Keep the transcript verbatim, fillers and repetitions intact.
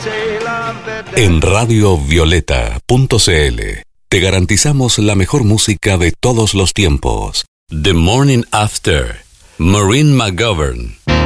En radio violeta punto c l te garantizamos la mejor música de todos los tiempos. The Morning After, Maureen McGovern.